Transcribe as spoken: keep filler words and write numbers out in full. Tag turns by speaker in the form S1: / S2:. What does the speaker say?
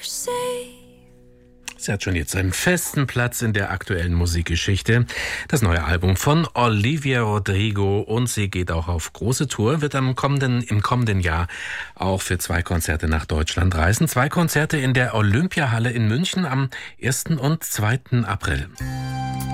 S1: Sie hat schon jetzt einen festen Platz in der aktuellen Musikgeschichte. Das neue Album von Olivia Rodrigo, und sie geht auch auf große Tour, wird am kommenden, im kommenden Jahr auch für zwei Konzerte nach Deutschland reisen. Zwei Konzerte in der Olympiahalle in München am ersten und zweiten April.